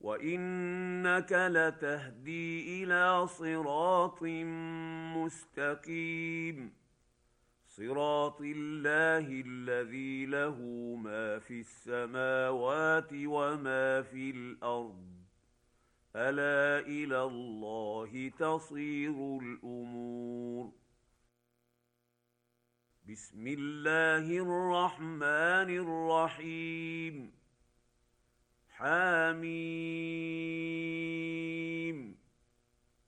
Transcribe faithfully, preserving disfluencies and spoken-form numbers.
وإنك لتهدي إلى صراط مستقيم، صراط الله الذي له ما في السماوات وما في الأرض، ألا إلى الله تصير الأمور. بسم الله الرحمن الرحيم. حم